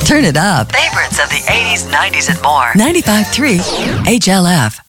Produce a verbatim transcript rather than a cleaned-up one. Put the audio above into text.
Turn it up. Favorites of the eighties, nineties, and more. ninety-five point three H L F.